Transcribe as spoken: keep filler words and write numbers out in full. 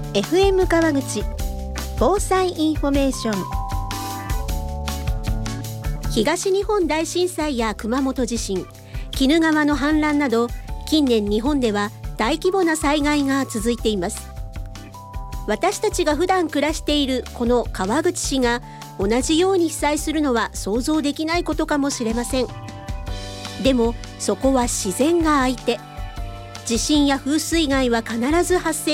エフエム 川口防災インフォメーション。東日本大震災や熊本地震、鬼怒川の氾濫など、近年日本では大規模な災害が続いています。私たちが普段暮らしているこの川口市が同じように被災するのは想像できないことかもしれません。でもそこは自然が相手。地震や風水害は必ず発生